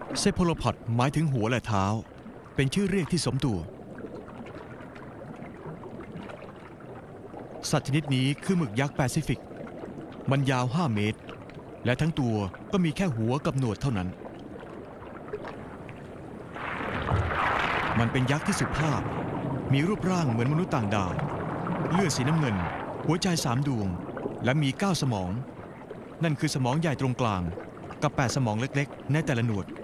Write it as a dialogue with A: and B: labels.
A: เซโพโลพอดหมายถึงหัวและเท้าเป็นชื่อเรียกที่สมตัวสัตว์ชนิดนี้คือหมึกยักษ์แปซิฟิกมันยาว5 เมตรและทั้งตัวก็มีแค่หัวกับหนวดเท่านั้นมันเป็นยักษ์ที่สุภาพมีรูปร่างเหมือนมนุษย์ต่างดาวเลือดสีน้ำเงินหัวใจ3 ดวงและมี9 สมองนั่นคือสมองใหญ่ตรงกลางกับ8 สมองเล็กๆในแต่ละหนวด